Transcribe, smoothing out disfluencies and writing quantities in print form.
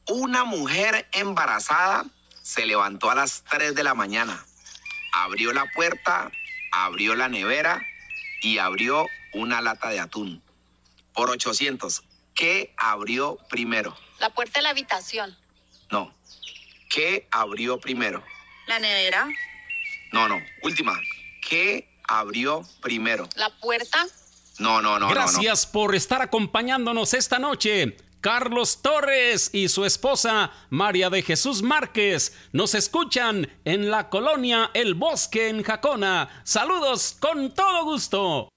Una mujer embarazada se levantó a las 3 de la mañana, abrió la puerta, abrió la nevera y abrió una lata de atún. Por 800, ¿qué abrió primero? La puerta de la habitación. No. ¿Qué abrió primero? La nevera. No. Última. ¿Qué abrió primero? La puerta. No. Gracias por estar acompañándonos esta noche. Carlos Torres y su esposa María de Jesús Márquez nos escuchan en la colonia El Bosque en Jacona. Saludos con todo gusto.